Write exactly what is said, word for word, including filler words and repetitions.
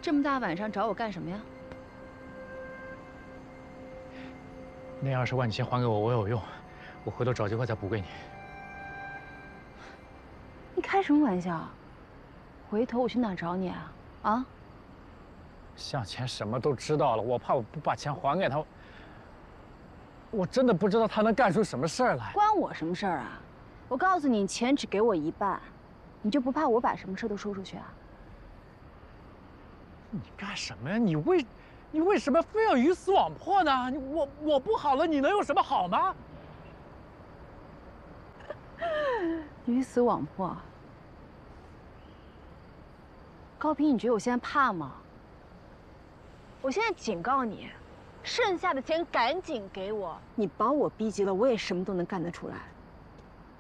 这么大晚上找我干什么呀？ 那二十万你先还给我，我有用，我回头找机会再补给你。 你开什么玩笑？回头我去哪找你啊？啊？ 向前什么都知道了，我怕我不把钱还给他，我真的不知道他能干出什么事儿来。 关我什么事儿啊？我告诉你，钱只给我一半，你就不怕我把什么事都说出去啊？ 你干什么呀？你为，你为什么非要鱼死网破呢？你我我不好了，你能有什么好吗？ 鱼死网破。高平，你觉得我现在怕吗？我现在警告你，剩下的钱赶紧给我！你把我逼急了，我也什么都能干得出来。